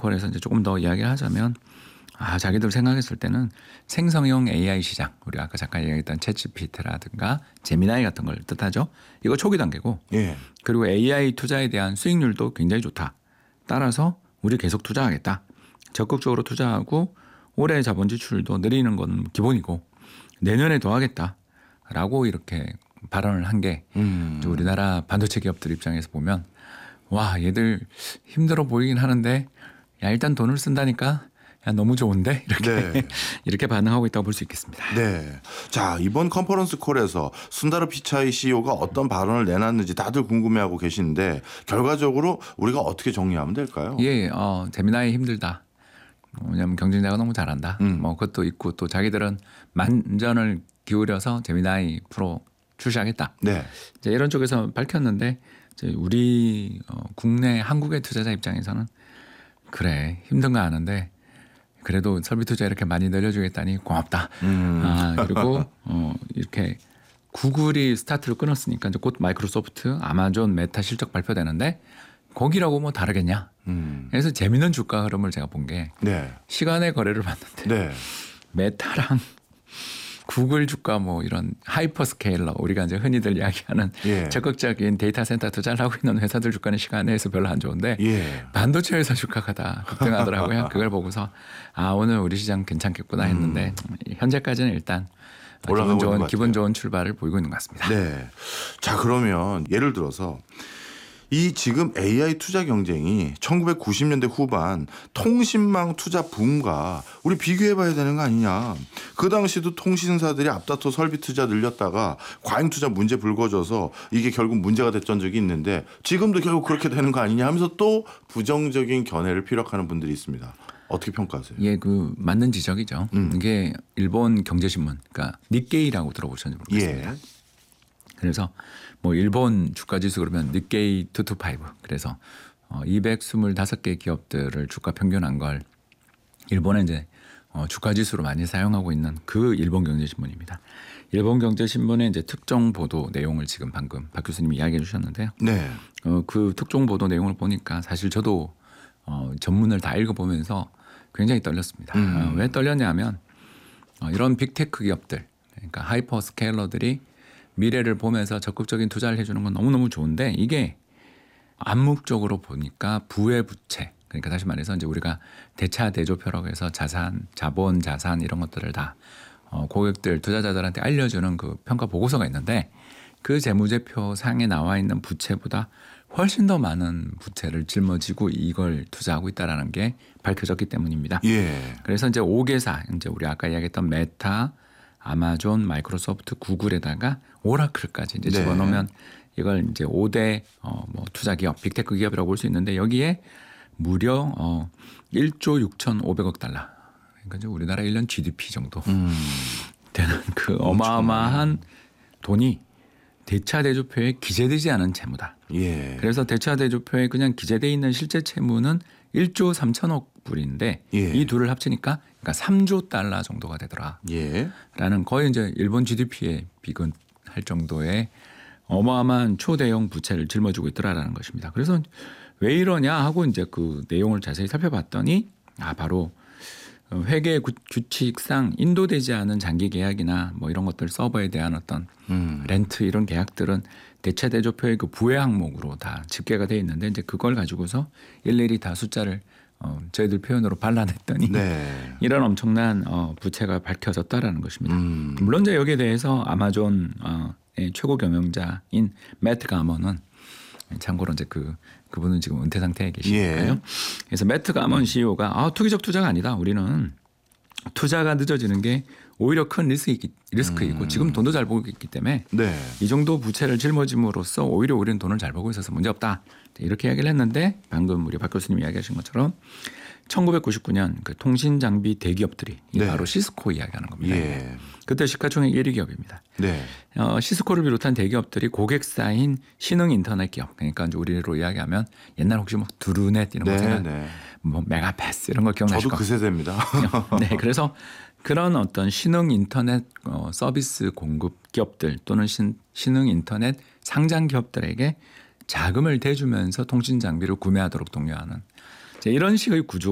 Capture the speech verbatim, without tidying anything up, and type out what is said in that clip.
콜에서 이제 조금 더 이야기를 하자면 아 자기들 생각했을 때는 생성형 에이아이 시장 우리 아까 잠깐 얘기했던 챗지피티라든가 제미나이 같은 걸 뜻하죠. 이거 초기 단계고 예. 그리고 에이아이 투자에 대한 수익률도 굉장히 좋다. 따라서 우리 계속 투자하겠다. 적극적으로 투자하고 올해 자본 지출도 늘리는 건 기본이고 내년에 더 하겠다라고 이렇게 발언을 한 게 음. 우리나라 반도체 기업들 입장에서 보면 와 얘들 힘들어 보이긴 하는데 야 일단 돈을 쓴다니까 야 너무 좋은데 이렇게 네. 이렇게 반응하고 있다고 볼 수 있겠습니다. 네. 자 이번 컨퍼런스 콜에서 순다르 피차이 씨이오가 어떤 발언을 내놨는지 다들 궁금해하고 계시는데 결과적으로 우리가 어떻게 정리하면 될까요? 예, 어, 재미나이 힘들다. 왜냐하면 경쟁자가 너무 잘한다. 음. 뭐 그것도 있고 또 자기들은 만전을 기울여서 재미나이 프로 출시하겠다. 네. 이제 이런 쪽에서 밝혔는데 이제 우리 어, 국내 한국의 투자자 입장에서는 그래 힘든 거 아는데 그래도 설비 투자 이렇게 많이 늘려주겠다니 고맙다. 음. 아, 그리고 어, 이렇게 구글이 스타트를 끊었으니까 이제 곧 마이크로소프트, 아마존, 메타 실적 발표되는데 거기라고 뭐 다르겠냐. 음. 그래서 재미있는 주가 흐름을 제가 본 게 네. 시간의 거래를 봤는데 네. 메타랑 구글 주가 뭐 이런 하이퍼스케일러 우리가 이제 흔히들 이야기하는 예. 적극적인 데이터 센터 투자를 하고 있는 회사들 주가는 시간 내에서 별로 안 좋은데 예. 반도체 회사 주가가 다 급등하더라고요. 그걸 보고서 아 오늘 우리 시장 괜찮겠구나 했는데 음. 현재까지는 일단 기분 좋은 기분 좋은 출발을 보이고 있는 것 같습니다. 네. 자 그러면 예를 들어서 이 지금 에이아이 투자 경쟁이 천구백구십 년대 후반 통신망 투자 붐과 우리 비교해봐야 되는 거 아니냐. 그 당시도 통신사들이 앞다퉈 설비 투자 늘렸다가 과잉 투자 문제 불거져서 이게 결국 문제가 됐던 적이 있는데 지금도 결국 그렇게 되는 거 아니냐 하면서 또 부정적인 견해를 피력하는 분들이 있습니다. 어떻게 평가하세요? 예, 그 맞는 지적이죠. 음. 이게 일본 경제신문, 그러니까 니케이라고 들어보셨는지 모르겠습니다. 예. 그래서 뭐 일본 주가 지수 그러면 니케이 이백이십오 그래서 어 이백이십오 개 기업들을 주가 평균한 걸 일본에 이제 어 주가 지수로 많이 사용하고 있는 그 일본 경제신문입니다. 일본 경제신문의 이제 특정 보도 내용을 지금 방금 박 교수님이 이야기해 주셨는데요. 네. 어 그 특정 보도 내용을 보니까 사실 저도 어 전문을 다 읽어보면서 굉장히 떨렸습니다. 음. 어 왜 떨렸냐면 어 이런 빅테크 기업들 그러니까 하이퍼 스케일러들이 미래를 보면서 적극적인 투자를 해주는 건 너무너무 좋은데 이게 암묵적으로 보니까 부의 부채 그러니까 다시 말해서 이제 우리가 대차 대조표라고 해서 자산, 자본, 자산 이런 것들을 다 어, 고객들 투자자들한테 알려주는 그 평가 보고서가 있는데 그 재무제표 상에 나와 있는 부채보다 훨씬 더 많은 부채를 짊어지고 이걸 투자하고 있다라는 게 밝혀졌기 때문입니다. 예. 그래서 이제 오 개사 이제 우리 아까 이야기했던 메타, 아마존, 마이크로소프트, 구글에다가 오라클까지 이제 네. 집어넣으면 이걸 이제 오 대 어 뭐 투자 기업, 빅테크 기업이라고 볼 수 있는데 여기에 무려 어 일조 육천오백억 달러. 그러니까 이제 우리나라 일 년 지디피 정도 음. 되는 그 어마어마한 돈이 대차 대조표에 기재되지 않은 채무다. 예. 그래서 대차 대조표에 그냥 기재돼 있는 실제 채무는 일조 삼천억 불인데 예. 이 둘을 합치니까 그러니까 삼조 달러 정도가 되더라. 예. 라는 거의 이제 일본 지디피에 비근할 정도의 어마어마한 초대형 부채를 짊어지고 있더라라는 것입니다. 그래서 왜 이러냐 하고 이제 그 내용을 자세히 살펴봤더니 아 바로 회계 규칙상 인도되지 않은 장기 계약이나 뭐 이런 것들 서버에 대한 어떤 음. 렌트 이런 계약들은 대차 대조표의 그 부의 항목으로 다 집계가 돼 있는데 이제 그걸 가지고서 일일이 다 숫자를 어, 저희들 표현으로 발라냈더니 네. 이런 엄청난 어, 부채가 밝혀졌다라는 것입니다. 음. 물론 이제 여기에 대해서 아마존의 최고 경영자인 매트 가먼은 참고로 이제 그 그분은 지금 은퇴 상태에 계시니까요. 예. 그래서 매트 가먼 씨이오가 아, 투기적 투자가 아니다. 우리는 투자가 늦어지는 게 오히려 큰 리스크, 리스크이고 음. 지금 돈도 잘 벌고 있기 때문에 네. 이 정도 부채를 짊어짐으로써 오히려 우리는 돈을 잘 벌고 있어서 문제없다. 이렇게 이야기를 했는데 방금 우리 박 교수님 이야기하신 것처럼 천구백구십구 년 그 통신 장비 대기업들이 네. 바로 시스코 이야기하는 겁니다. 예. 그때 시가총액 일 위 기업입니다. 네. 어, 시스코를 비롯한 대기업들이 고객사인 신흥 인터넷 기업 그러니까 이제 우리로 이야기하면 옛날 혹시 뭐 두루넷 이런 거 네. 생각, 네. 뭐 메가패스 이런 거 기억나실 저도 거 그 세대입니다. 네, 그래서 그런 어떤 신흥 인터넷 어, 서비스 공급 기업들 또는 신, 신흥 인터넷 상장 기업들에게 자금을 대주면서 통신 장비를 구매하도록 독려하는 이런 식의 구조.